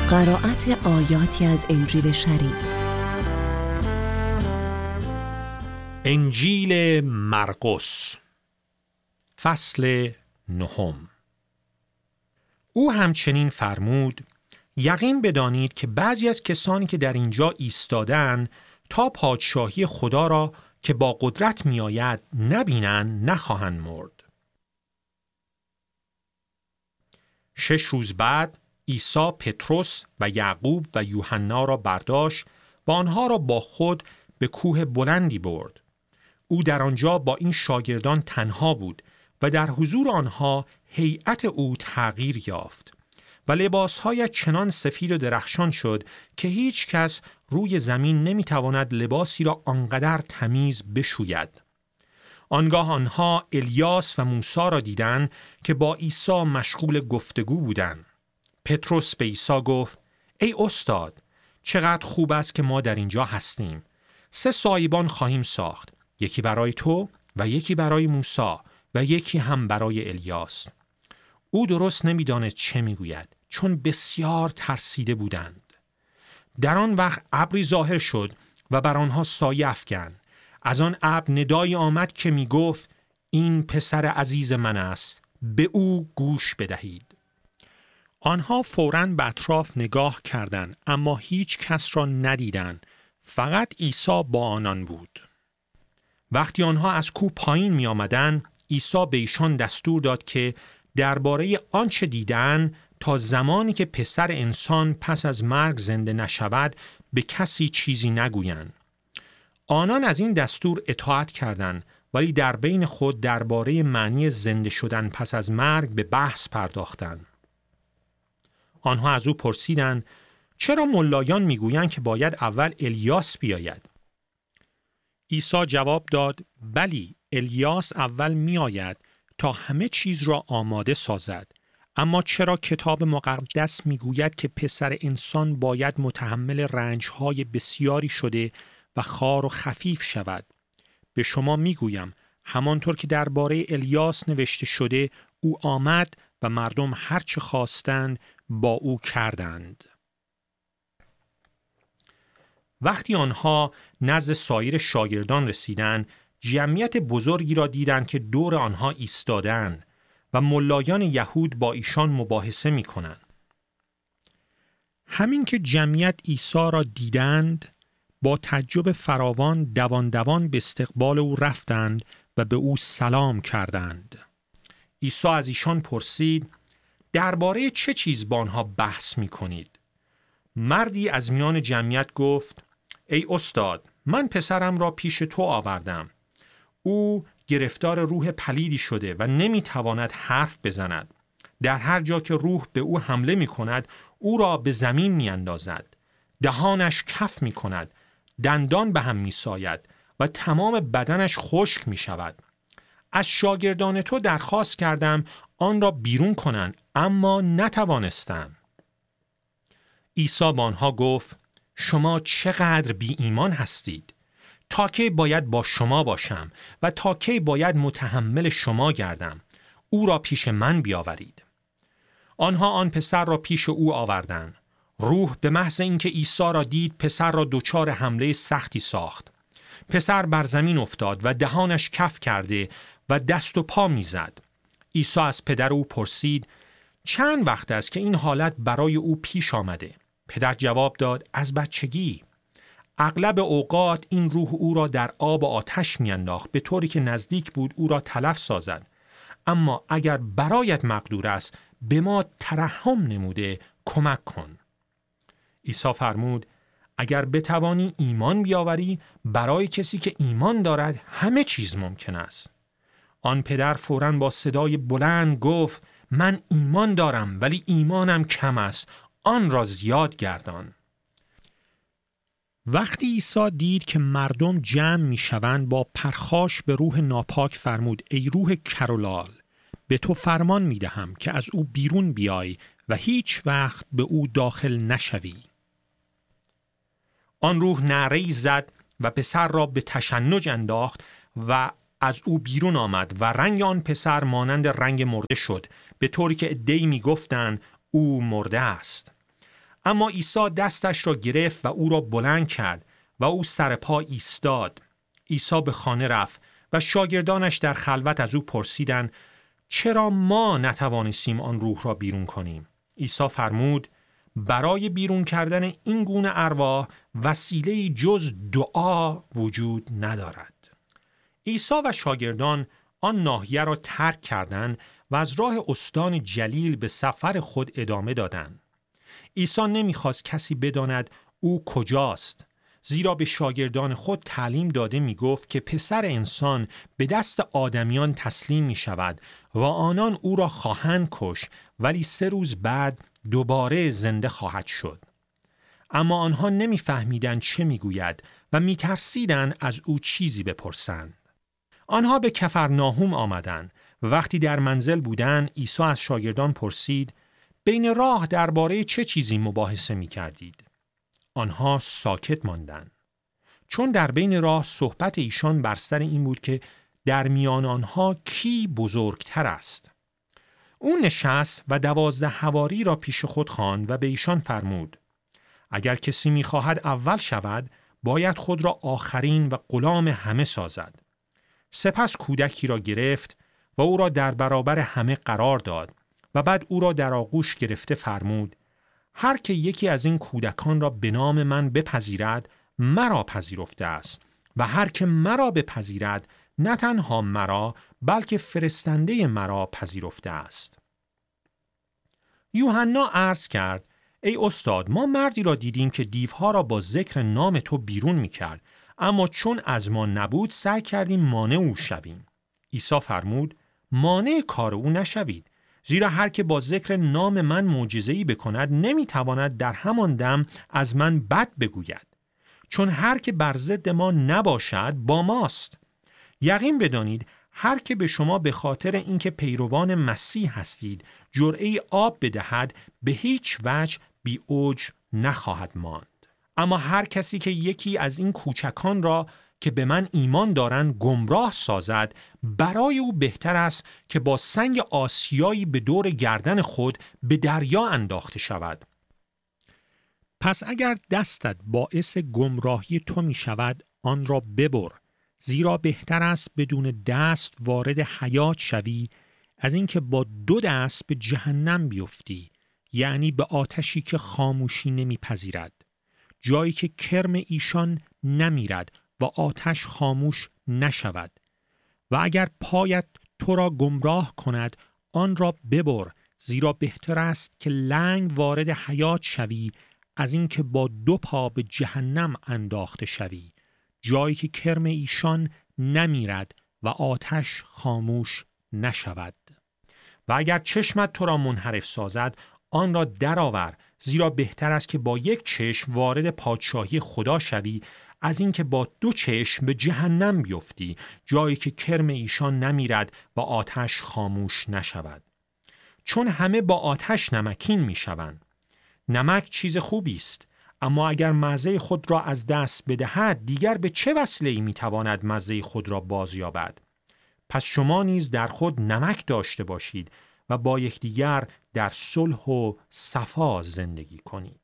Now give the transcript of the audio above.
قرائت آیاتی از انجیل شریف. انجیل مرقس فصل 9. او همچنین فرمود: یقین بدانید که بعضی از کسانی که در اینجا ایستادند تا پادشاهی خدا را که با قدرت می آید نبینند نخواهند مرد. 6 روز بعد عیسی پتروس و یعقوب و یوحنا را برداشت و آنها را با خود به کوه بلندی برد. او در آنجا با این شاگردان تنها بود و در حضور آنها هیئت او تغییر یافت و لباسهایش چنان سفید و درخشان شد که هیچ کس روی زمین نمیتواند لباسی را آنقدر تمیز بشوید. آنگاه آنها الیاس و موسی را دیدند که با عیسی مشغول گفتگو بودند. پتروس به عیسی گفت: ای استاد، چقدر خوب است که ما در اینجا هستیم. 3 سایبان خواهیم ساخت، یکی برای تو و یکی برای موسی و یکی هم برای الیاس. او درست نمی‌دانست چه میگوید، چون بسیار ترسیده بودند. در آن وقت ابری ظاهر شد و بر آنها سایه افکند. از آن ابر ندایی آمد که میگفت: این پسر عزیز من است، به او گوش بدهید. آنها فوراً به اطراف نگاه کردند، اما هیچ کس را ندیدند، فقط عیسی با آنان بود. وقتی آنها از کوه پایین می آمدند، عیسی به ایشان دستور داد که درباره آنچه دیدند تا زمانی که پسر انسان پس از مرگ زنده نشود به کسی چیزی نگویند. آنان از این دستور اطاعت کردند، ولی در بین خود درباره معنی زنده شدن پس از مرگ به بحث پرداختند. آنها از او پرسیدند: چرا ملایان میگویند که باید اول الیاس بیاید؟ عیسی جواب داد: بلی، الیاس اول میآید تا همه چیز را آماده سازد. اما چرا کتاب مقدس میگوید که پسر انسان باید متحمل رنجهای بسیاری شده و خوار و خفیف شود؟ به شما میگویم همانطور که درباره الیاس نوشته شده، او آمد و مردم هر چه خواستند با او کردند. وقتی آنها نزد سایر شاگردان رسیدند، جمعیت بزرگی را دیدند که دور آنها ایستادند و ملایان یهود با ایشان مباحثه می کنند. همین که جمعیت عیسی را دیدند، با تعجب فراوان دوان به استقبال او رفتند و به او سلام کردند. عیسی از ایشان پرسید: درباره چه چیز با آنها بحث می کنید؟ مردی از میان جمعیت گفت: ای استاد، من پسرم را پیش تو آوردم. او گرفتار روح پلیدی شده و نمیتواند حرف بزند. در هر جا که روح به او حمله می کند، او را به زمین می اندازد. دهانش کف می کند، دندان به هم می ساید و تمام بدنش خشک می شود. از شاگردان تو درخواست کردم آن را بیرون کنند، اما نتوانستند. عیسی با آنها گفت: شما چقدر بی ایمان هستید؟ تا کی باید با شما باشم و تا کی باید متحمل شما گردم؟ او را پیش من بیاورید. آنها آن پسر را پیش او آوردند. روح به محض اینکه عیسی را دید، پسر را دچار حمله سختی ساخت. پسر بر زمین افتاد و دهانش کف کرده و دست و پا میزد. عیسی از پدر او پرسید: چند وقت است که این حالت برای او پیش آمده؟ پدر جواب داد: از بچگی. اغلب اوقات این روح او را در آب و آتش میانداخت به طوری که نزدیک بود او را تلف سازد. اما اگر برایت مقدور است، به ما ترحم نموده کمک کن. عیسی فرمود: اگر بتوانی ایمان بیاوری، برای کسی که ایمان دارد همه چیز ممکن است. آن پدر فوراً با صدای بلند گفت: من ایمان دارم، ولی ایمانم کم است، آن را زیاد گردان. وقتی عیسی دید که مردم جمع میشوند، با پرخاش به روح ناپاک فرمود: ای روح کرولال، به تو فرمان میدهم که از او بیرون بیای و هیچ وقت به او داخل نشوی. آن روح نعره‌ای زد و پسر را به تشنج انداخت و از او بیرون آمد و رنگ آن پسر مانند رنگ مرده شد، به طوری که عده‌ای می‌گفتند او مرده است. اما عیسی دستش را گرفت و او را بلند کرد و او سر پا ایستاد. عیسی به خانه رفت و شاگردانش در خلوت از او پرسیدند چرا ما نتوانستیم آن روح را بیرون کنیم؟ عیسی فرمود برای بیرون کردن این گونه ارواح وسیله جز دعا وجود ندارد. عیسی و شاگردان آن ناحیه را ترک کردند و از راه استان جلیل به سفر خود ادامه دادند. عیسی نمیخواست کسی بداند او کجاست، زیرا به شاگردان خود تعلیم داده می گفت که پسر انسان به دست آدمیان تسلیم می شود و آنان او را خواهند کشت ولی 3 روز بعد دوباره زنده خواهد شد. اما آنها نمی فهمیدند چه می گوید و می ترسیدند از او چیزی بپرسند. آنها به کفرناهم آمدند. وقتی در منزل بودند عیسی از شاگردان پرسید بین راه درباره چه چیزی مباحثه می کردید؟ آنها ساکت ماندند. چون در بین راه صحبت ایشان بر سر این بود که در میان آنها کی بزرگتر است. او نشست و 12 حواری را پیش خود خواند و به ایشان فرمود اگر کسی می‌خواهد اول شود باید خود را آخرین و غلام همه سازد. سپس کودکی را گرفت و او را در برابر همه قرار داد و بعد او را در آغوش گرفته فرمود هر که یکی از این کودکان را به نام من بپذیرد مرا پذیرفته است و هر که مرا بپذیرد نه تنها مرا بلکه فرستنده مرا پذیرفته است. یوحنا عرض کرد ای استاد ما مردی را دیدیم که دیوها را با ذکر نام تو بیرون می کرد اما چون از ما نبود سعی کردیم مانع او شویم. عیسی فرمود مانع کار او نشوید، زیرا هر که با ذکر نام من معجزه‌ای بکند نمیتواند در همان دم از من بد بگوید، چون هر که بر ضد ما نباشد با ماست. یقین بدانید هر که به شما به خاطر اینکه پیروان مسیح هستید جرعه آب بدهد به هیچ وجه بی اوج نخواهد ماند. اما هر کسی که یکی از این کوچکان را که به من ایمان دارند گمراه سازد برای او بهتر است که با سنگ آسیایی به دور گردن خود به دریا انداخته شود. پس اگر دستت باعث گمراهی تو می شود آن را ببر، زیرا بهتر است بدون دست وارد حیات شوی از اینکه با 2 دست به جهنم بیفتی، یعنی به آتشی که خاموشی نمیپذیرد، جایی که کرم ایشان نمیرد و آتش خاموش نشود. و اگر پایت تو را گمراه کند آن را ببر، زیرا بهتر است که لنگ وارد حیات شوی از اینکه با 2 پا به جهنم انداخته شوی، جایی که کرم ایشان نمیرد و آتش خاموش نشود. و اگر چشمت تو را منحرف سازد آن را درآور، زیرا بهتر است که با 1 چشم وارد پادشاهی خدا شوی از اینکه با 2 چشم به جهنم بیفتی، جایی که کرم ایشان نمیرد و آتش خاموش نشود. چون همه با آتش نمکین میشوند. نمک چیز خوبی است، اما اگر مزه خود را از دست بدهد دیگر به چه وسیله‌ای میتواند مزه خود را بازیابد؟ پس شما نیز در خود نمک داشته باشید و با یکدیگر در صلح و صفا زندگی کنید.